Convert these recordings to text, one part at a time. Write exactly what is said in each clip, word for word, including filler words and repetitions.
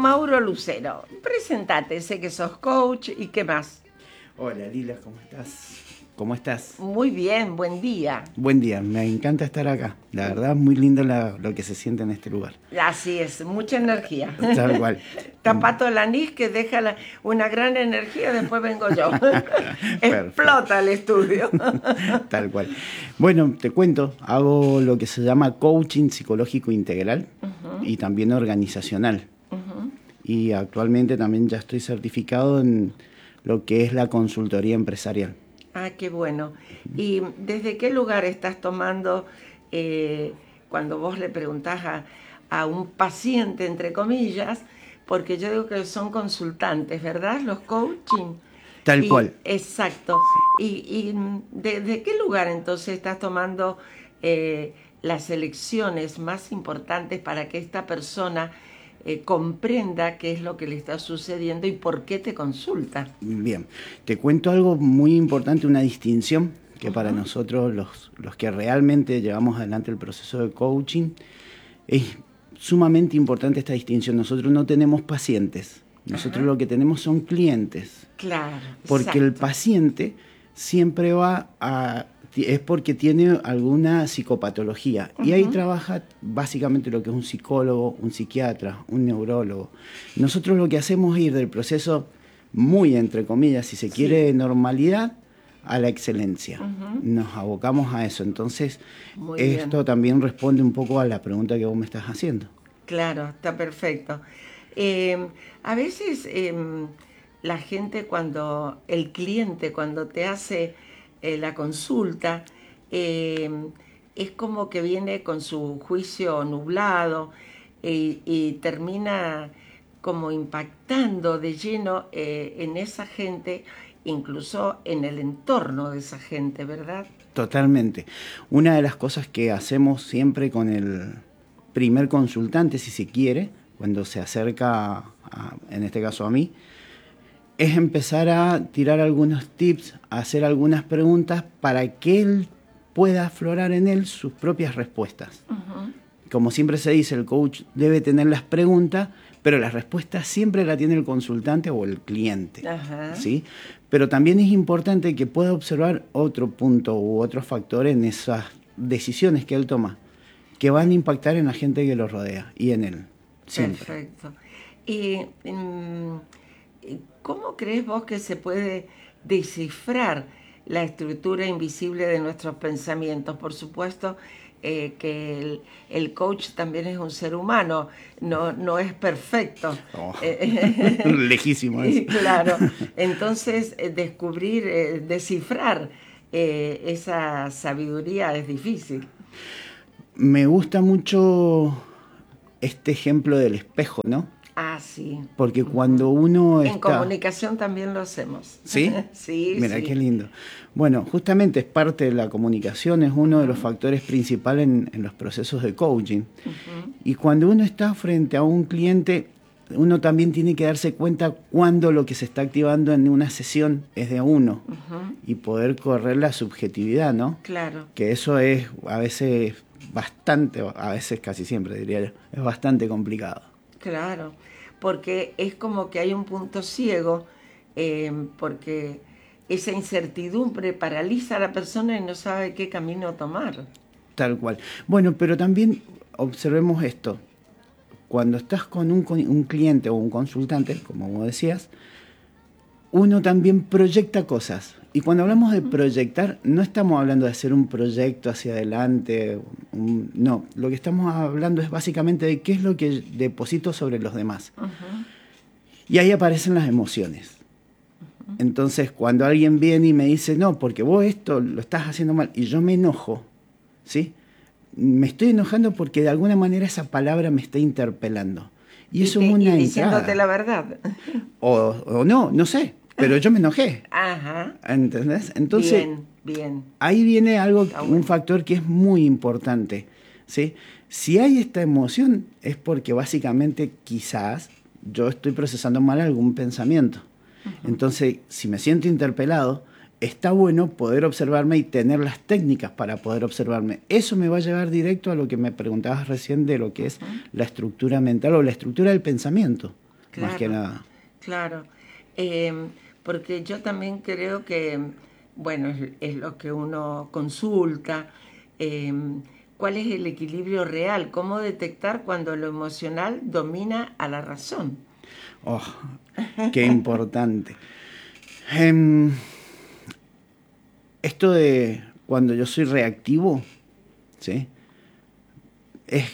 Mauro Lucero, presentate, sé que sos coach y qué más. Hola Lila, ¿cómo estás? ¿Cómo estás? Muy bien, buen día. Buen día, me encanta estar acá. La verdad, muy lindo la, lo que se siente en este lugar. Así es, mucha energía. Tal cual. Tapato el anís que deja la, una gran energía, después vengo yo. Explota el estudio. Tal cual. Bueno, te cuento, hago lo que se llama coaching psicológico integral uh-huh. y también organizacional. Uh-huh. Y actualmente también ya estoy certificado en lo que es la consultoría empresarial. Ah, qué bueno. ¿Y desde qué lugar estás tomando eh, cuando vos le preguntás a, a un paciente, entre comillas, porque yo digo que son consultantes, ¿verdad? Los coaching. Tal y, cual. Exacto. ¿Y, y de, de qué lugar entonces estás tomando eh, las elecciones más importantes para que esta persona Eh, comprenda qué es lo que le está sucediendo y por qué te consulta? Bien, te cuento algo muy importante, una distinción que uh-huh. para nosotros, los, los que realmente llevamos adelante el proceso de coaching, es sumamente importante esta distinción. Nosotros no tenemos pacientes, nosotros uh-huh. lo que tenemos son clientes. Claro, porque exacto. el paciente siempre va a... es porque tiene alguna psicopatología. Uh-huh. Y ahí trabaja básicamente lo que es un psicólogo, un psiquiatra, un neurólogo. Nosotros lo que hacemos es ir del proceso muy, entre comillas, si se sí. quiere, de normalidad a la excelencia. Uh-huh. Nos abocamos a eso. Entonces, muy esto bien. También responde un poco a la pregunta que vos me estás haciendo. Claro, está perfecto. Eh, a veces eh, la gente cuando, el cliente cuando te hace... Eh, la consulta, eh, es como que viene con su juicio nublado eh, y termina como impactando de lleno eh, en esa gente, incluso en el entorno de esa gente, ¿verdad? Totalmente. Una de las cosas que hacemos siempre con el primer consultante, si se quiere, cuando se acerca, a, en este caso a mí, es empezar a tirar algunos tips, a hacer algunas preguntas para que él pueda aflorar en él sus propias respuestas. Uh-huh. Como siempre se dice, el coach debe tener las preguntas, pero las respuestas siempre la tiene el consultante o el cliente. Uh-huh. ¿Sí? Pero también es importante que pueda observar otro punto u otro factor en esas decisiones que él toma, que van a impactar en la gente que lo rodea y en él. Siempre. Perfecto. Y... Um... ¿Cómo crees vos que se puede descifrar la estructura invisible de nuestros pensamientos? Por supuesto eh, que el, el coach también es un ser humano, no, no es perfecto. Oh, lejísimo eso. Claro, entonces eh, descubrir, eh, descifrar eh, esa sabiduría es difícil. Me gusta mucho este ejemplo del espejo, ¿no? Ah, sí. Porque cuando uno en está... En comunicación también lo hacemos. ¿Sí? Sí, Mira, sí. qué lindo. Bueno, justamente es parte de la comunicación, es uno de los factores principales en, en los procesos de coaching. Uh-huh. Y cuando uno está frente a un cliente, uno también tiene que darse cuenta cuando lo que se está activando en una sesión es de uno. Uh-huh. Y poder correr la subjetividad, ¿no? Claro. Que eso es a veces bastante, a veces casi siempre diría yo, es bastante complicado. Claro, porque es como que hay un punto ciego, eh, porque esa incertidumbre paraliza a la persona y no sabe qué camino tomar. Tal cual. Bueno, pero también observemos esto. Cuando estás con un, con un cliente o un consultante, como vos decías, uno también proyecta cosas. Y cuando hablamos de proyectar, no estamos hablando de hacer un proyecto hacia adelante. Un, no, lo que estamos hablando es básicamente de qué es lo que deposito sobre los demás. Uh-huh. Y ahí aparecen las emociones. Uh-huh. Entonces, cuando alguien viene y me dice, no, porque vos esto lo estás haciendo mal, y yo me enojo, ¿sí? Me estoy enojando porque de alguna manera esa palabra me está interpelando. Y, y eso te, es una y diciéndote entrada. La verdad. O, o no, no sé. Pero yo me enojé. Ajá. ¿Entendés? Entonces, bien, bien. Ahí viene algo, Está bueno. Un factor que es muy importante, ¿sí? Si hay esta emoción, es porque básicamente quizás yo estoy procesando mal algún pensamiento. Uh-huh. Entonces, si me siento interpelado, está bueno poder observarme y tener las técnicas para poder observarme. Eso me va a llevar directo a lo que me preguntabas recién de lo que es uh-huh. la estructura mental o la estructura del pensamiento. claro, más que nada. Claro, eh, porque yo también creo que, bueno, es, es lo que uno consulta, eh, cuál es el equilibrio real, cómo detectar cuando lo emocional domina a la razón. Oh, qué importante. Um, esto de cuando yo soy reactivo, ¿sí? Es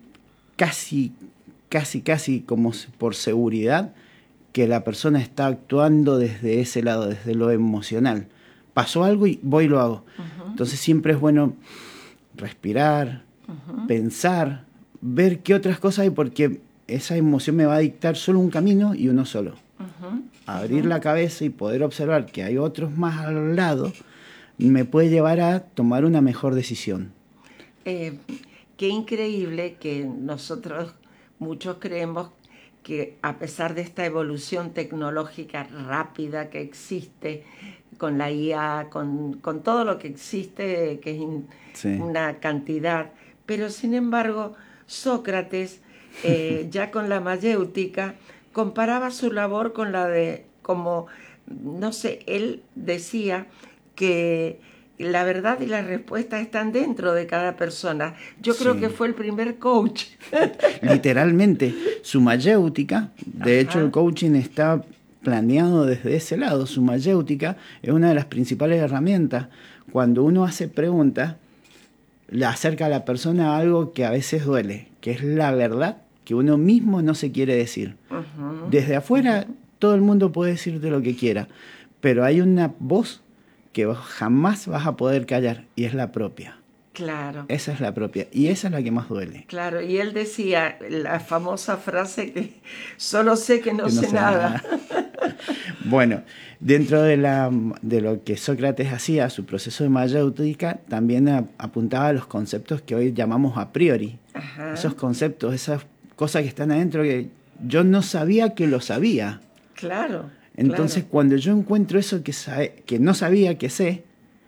casi, casi, casi como por seguridad que la persona está actuando desde ese lado, desde lo emocional. Pasó algo y voy y lo hago. Uh-huh. Entonces siempre es bueno respirar, uh-huh. pensar, ver qué otras cosas hay, porque esa emoción me va a dictar solo un camino y uno solo. Uh-huh. Abrir uh-huh. la cabeza y poder observar que hay otros más al lado me puede llevar a tomar una mejor decisión. Eh, qué increíble que nosotros muchos creemos que a pesar de esta evolución tecnológica rápida que existe, con la I A, con, con todo lo que existe, que es in, sí. una cantidad, pero sin embargo Sócrates, eh, ya con la mayéutica, comparaba su labor con la de, como, no sé, él decía que la verdad y la respuesta están dentro de cada persona. Yo creo sí. que fue el primer coach. Literalmente, su mayéutica, de Ajá. hecho el coaching está planeado desde ese lado. Su mayéutica es una de las principales herramientas. Cuando uno hace preguntas, le acerca a la persona a algo que a veces duele, que es la verdad que uno mismo no se quiere decir. Uh-huh. Desde afuera, uh-huh. todo el mundo puede decirte lo que quiera, pero hay una voz que jamás vas a poder callar, y es la propia. Claro. Esa es la propia, y esa es la que más duele. Claro, y él decía la famosa frase que solo sé que no, que no sé, sé nada. nada. Bueno, dentro de, la, de lo que Sócrates hacía, su proceso de mayéutica, también a, apuntaba a los conceptos que hoy llamamos a priori. Ajá. Esos conceptos, esas cosas que están adentro que yo no sabía que lo sabía. Claro. Entonces, claro. cuando yo encuentro eso que, sabe, que no sabía que sé,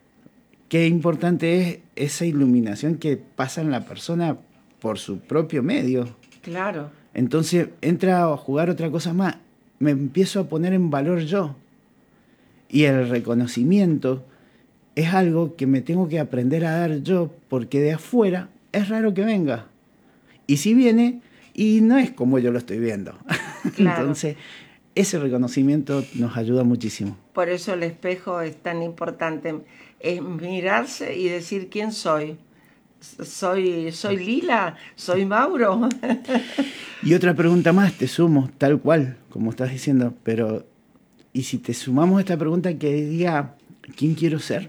qué importante es esa iluminación que pasa en la persona por su propio medio. Claro. Entonces, entra a jugar otra cosa más. Me empiezo a poner en valor yo. Y el reconocimiento es algo que me tengo que aprender a dar yo, porque de afuera es raro que venga. Y si viene, y no es como yo lo estoy viendo. Claro. Entonces, ese reconocimiento nos ayuda muchísimo. Por eso el espejo es tan importante, es mirarse y decir quién soy. Soy, soy Lila, soy Mauro. Y otra pregunta más, te sumo, tal cual, como estás diciendo, pero ¿y si te sumamos esta pregunta que diga quién quiero ser?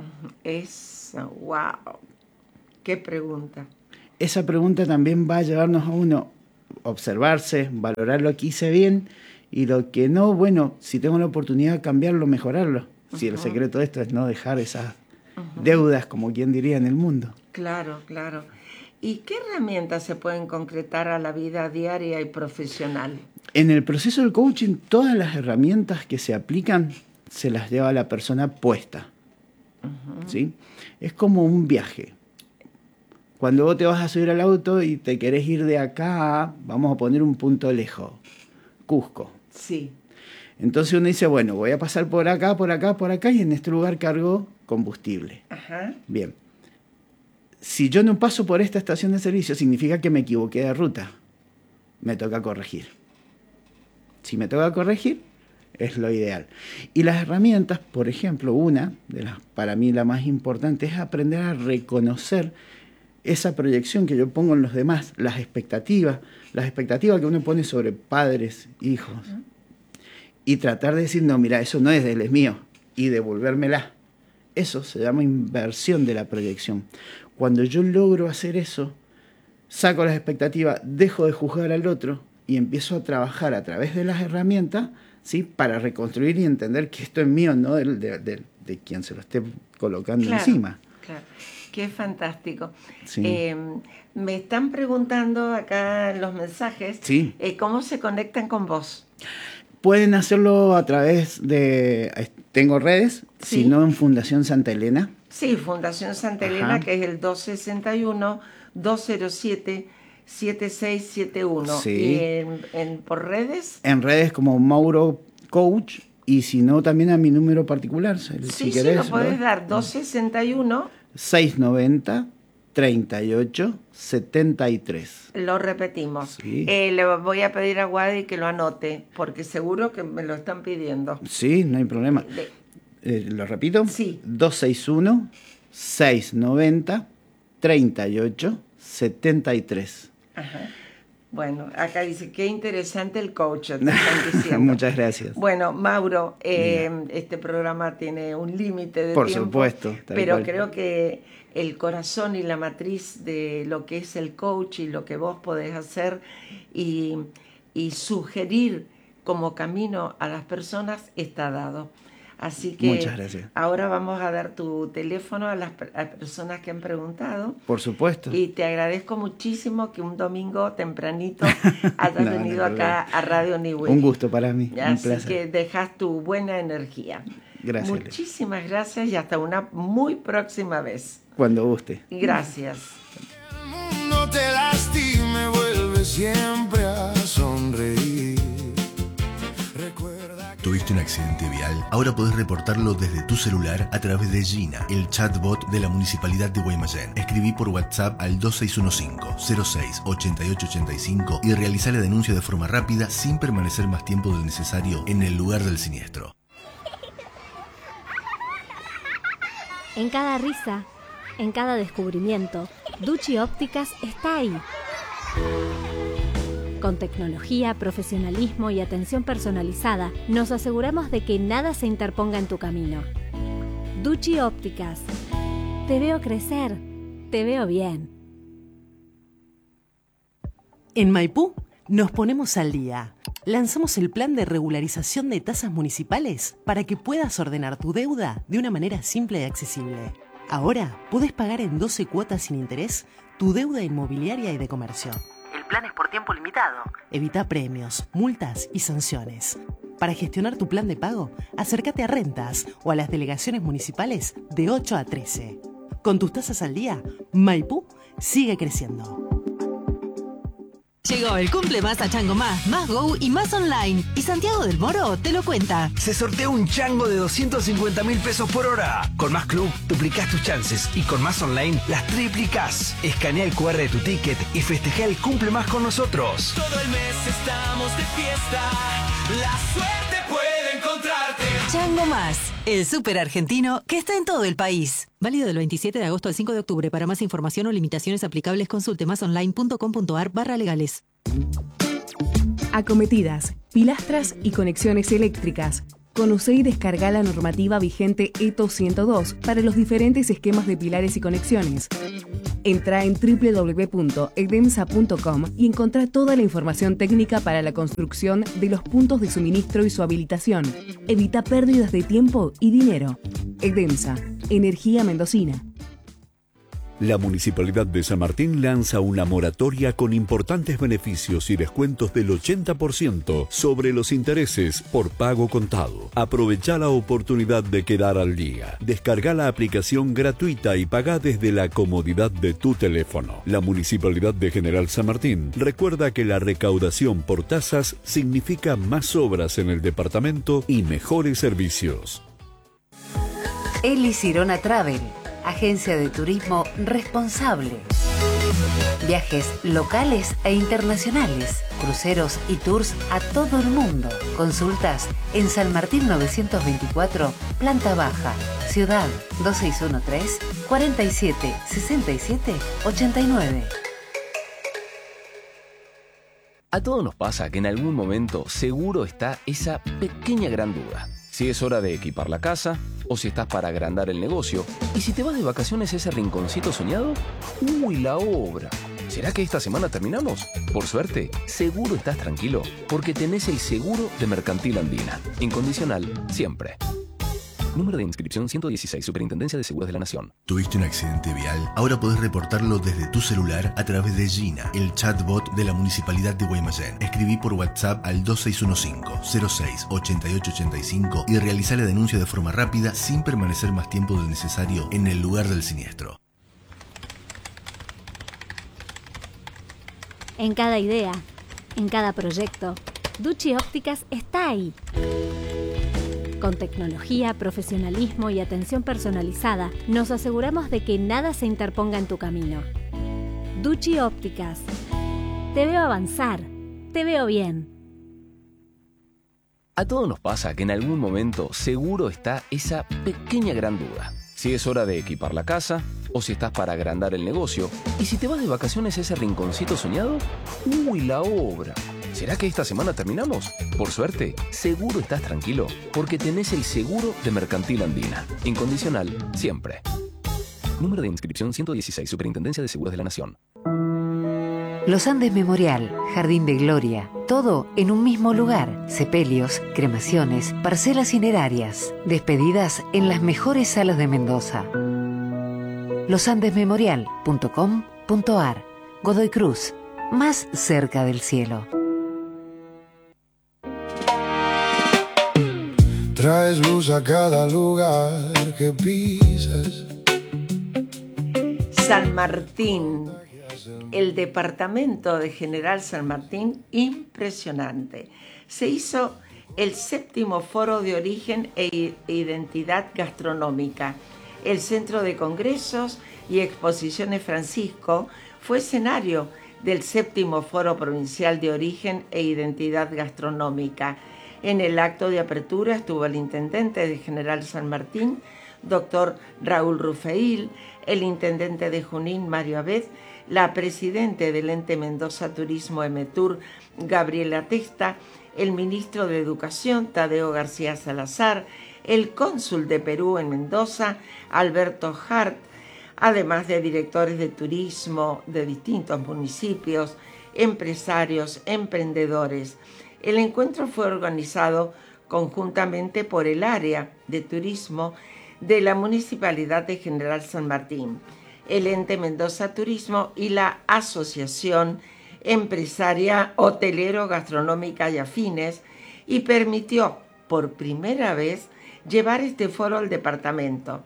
Es, wow, qué pregunta. Esa pregunta también va a llevarnos a uno a observarse, valorar lo que hice bien. Y lo que no, bueno, si tengo la oportunidad de cambiarlo, mejorarlo. Uh-huh. Si el secreto de esto es no dejar esas uh-huh. deudas, como quien diría, en el mundo. Claro, claro. ¿Y qué herramientas se pueden concretar a la vida diaria y profesional? En el proceso del coaching, todas las herramientas que se aplican se las lleva la persona puesta. Uh-huh. ¿Sí? Es como un viaje. Cuando vos te vas a subir al auto y te querés ir de acá a, vamos a poner un punto lejos, Cusco. Sí. Entonces uno dice, bueno, voy a pasar por acá, por acá, por acá, y en este lugar cargo combustible. Ajá. Bien. Si yo no paso por esta estación de servicio, significa que me equivoqué de ruta. Me toca corregir. Si me toca corregir, es lo ideal. Y las herramientas, por ejemplo, una de las, para mí la más importante, es aprender a reconocer esa proyección que yo pongo en los demás, las expectativas, las expectativas que uno pone sobre padres, hijos, uh-huh. y tratar de decir, no, mira, eso no es de él, es mío, y devolvérmela. Eso se llama inversión de la proyección. Cuando yo logro hacer eso, saco las expectativas, dejo de juzgar al otro y empiezo a trabajar a través de las herramientas, ¿sí? Para reconstruir y entender que esto es mío, no de, de, de, de quien se lo esté colocando claro, encima. Claro. Qué fantástico. Sí. Eh, me están preguntando acá en los mensajes sí. eh, cómo se conectan con vos. Pueden hacerlo a través de... Tengo redes, sí. si no en Fundación Santa Elena. Sí, Fundación Santa Elena, Ajá. que es el dos seis uno, dos cero siete, siete seis siete uno. Sí. ¿Y en, en, por redes? En redes como Mauro Coach, y si no, también a mi número particular. Si Sí, querés, sí, lo podés ¿no? dar, dos sesenta y uno. seiscientos noventa, treinta y ocho, setenta y tres. Lo repetimos. Sí. Eh, le voy a pedir a Wadi que lo anote, porque seguro que me lo están pidiendo. Sí, no hay problema. De... Eh, ¿Lo repito? Sí. dos sesenta y uno, seiscientos noventa, treinta y ocho, setenta y tres. Ajá. Bueno, acá dice, qué interesante el coach, te están diciendo. Muchas gracias. Bueno, Mauro, eh, este programa tiene un límite de Por tiempo. Por supuesto. Pero cual. creo que el corazón y la matriz de lo que es el coach y lo que vos podés hacer y, y sugerir como camino a las personas está dado. Así que muchas gracias. Ahora vamos a dar tu teléfono a las, a las personas que han preguntado. Por supuesto. Y te agradezco muchísimo que un domingo tempranito hayas no, venido no acá a Radio Niwey. Un gusto para mí. Así un placer. que dejas tu buena energía. Gracias. Muchísimas gracias y hasta una muy próxima vez. Cuando guste. Gracias. El mundo te lastime, vuelve siempre a sonreír. ¿Tuviste un accidente vial? Ahora podés reportarlo desde tu celular a través de Gina, el chatbot de la Municipalidad de Guaymallén. Escribí por WhatsApp al dos seis uno cinco, cero seis, ocho ocho ocho cinco y realizá la denuncia de forma rápida sin permanecer más tiempo del necesario en el lugar del siniestro. En cada risa, en cada descubrimiento, Ducci Ópticas está ahí. Con tecnología, profesionalismo y atención personalizada, nos aseguramos de que nada se interponga en tu camino. Ducci Ópticas. Te veo crecer. Te veo bien. En Maipú nos ponemos al día. Lanzamos el plan de regularización de tasas municipales para que puedas ordenar tu deuda de una manera simple y accesible. Ahora podés pagar en doce cuotas sin interés tu deuda inmobiliaria y de comercio. El plan es por tiempo limitado. Evita premios, multas y sanciones. Para gestionar tu plan de pago, acércate a Rentas o a las delegaciones municipales de ocho a trece. Con tus tasas al día, Maipú sigue creciendo. Llegó el cumple más a Chango Más, Más Go y Más Online. Y Santiago del Moro te lo cuenta. Se sortea un chango de doscientos cincuenta mil pesos por hora. Con Más Club duplicás tus chances y con Más Online las triplicás. Escanea el cu erre de tu ticket y festeja el cumple más con nosotros. Todo el mes estamos de fiesta. La suerte puede encontrarte. Chango Más, el súper argentino que está en todo el país. Válido del veintisiete de agosto al cinco de octubre. Para más información o limitaciones aplicables, consulte másonline punto com punto ar barra legales. Acometidas, pilastras y conexiones eléctricas. Conoce y descarga la normativa vigente E T O ciento dos para los diferentes esquemas de pilares y conexiones. Entra en doble u doble u doble u punto edemsa punto com y encontrá toda la información técnica para la construcción de los puntos de suministro y su habilitación. Evita pérdidas de tiempo y dinero. Edemsa, energía mendocina. La Municipalidad de San Martín lanza una moratoria con importantes beneficios y descuentos del ochenta por ciento sobre los intereses por pago contado. Aprovecha la oportunidad de quedar al día. Descarga la aplicación gratuita y paga desde la comodidad de tu teléfono. La Municipalidad de General San Martín recuerda que la recaudación por tasas significa más obras en el departamento y mejores servicios. Eli Sirona Travel, agencia de turismo responsable. Viajes locales e internacionales, cruceros y tours a todo el mundo. Consultas en San Martín novecientos veinticuatro, planta baja, Ciudad dos seis uno tres, cuarenta y siete, sesenta y siete, ochenta y nueve. A todos nos pasa que en algún momento seguro está esa pequeña gran duda. Si es hora de equipar la casa, o si estás para agrandar el negocio, y si te vas de vacaciones a ese rinconcito soñado, ¡uy, la obra! ¿Será que esta semana terminamos? Por suerte, seguro estás tranquilo, porque tenés el seguro de Mercantil Andina. Incondicional, siempre. Número de inscripción ciento dieciséis, Superintendencia de Seguros de la Nación. ¿Tuviste un accidente vial? Ahora podés reportarlo desde tu celular a través de Gina, el chatbot de la Municipalidad de Guaymallén. Escribí por WhatsApp al dos seis uno cinco, cero seis, ocho ocho ocho cinco y realizá la denuncia de forma rápida sin permanecer más tiempo del necesario en el lugar del siniestro. En cada idea, en cada proyecto, Ducci Ópticas está ahí. Con tecnología, profesionalismo y atención personalizada, nos aseguramos de que nada se interponga en tu camino. Ducci Ópticas. Te veo avanzar. Te veo bien. A todos nos pasa que en algún momento seguro está esa pequeña gran duda. Si es hora de equipar la casa, o si estás para agrandar el negocio, y si te vas de vacaciones a ese rinconcito soñado, ¡uy, la obra! ¿Será que esta semana terminamos? Por suerte, seguro estás tranquilo, porque tenés el seguro de Mercantil Andina. Incondicional, siempre. Número de inscripción ciento dieciséis, Superintendencia de Seguros de la Nación. Los Andes Memorial, Jardín de Gloria, todo en un mismo lugar. Sepelios, cremaciones, parcelas cinerarias, despedidas en las mejores salas de Mendoza. los andes memorial punto com punto a r. Godoy Cruz, más cerca del cielo. Traes luz a cada lugar que pisas. San Martín, el departamento de General San Martín, impresionante. Se hizo el séptimo Foro de Origen e Identidad Gastronómica. El Centro de Congresos y Exposiciones Francisco fue escenario del séptimo Foro Provincial de Origen e Identidad Gastronómica. En el acto de apertura estuvo el intendente de General San Martín, doctor Raúl Rufeil, el intendente de Junín, Mario Abed, la presidente del ente Mendoza Turismo Emetur, Gabriela Testa, el ministro de Educación, Tadeo García Salazar, el cónsul de Perú en Mendoza, Alberto Hart, además de directores de turismo de distintos municipios, empresarios, emprendedores. El encuentro fue organizado conjuntamente por el área de turismo de la Municipalidad de General San Martín, el ente Mendoza Turismo y la Asociación Empresaria Hotelero Gastronómica y Afines, y permitió por primera vez llevar este foro al departamento.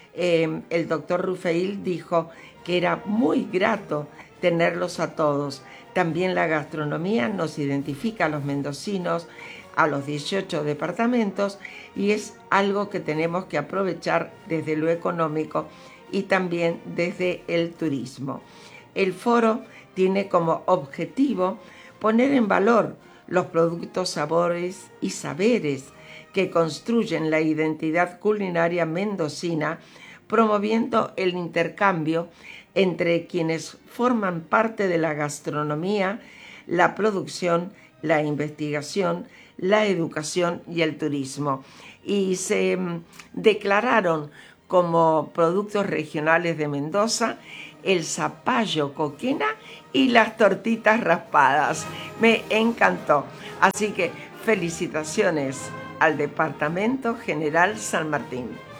Eh, el doctor Rufeil dijo que era muy grato tenerlos a todos. También la gastronomía nos identifica a los mendocinos, a los dieciocho departamentos, y es algo que tenemos que aprovechar desde lo económico y también desde el turismo. El foro tiene como objetivo poner en valor los productos, sabores y saberes que construyen la identidad culinaria mendocina, promoviendo el intercambio entre quienes forman parte de la gastronomía, la producción, la investigación, la educación y el turismo. Y se mm, declararon como productos regionales de Mendoza el zapallo coquena y las tortitas raspadas. Me encantó. Así que felicitaciones al Departamento General San Martín.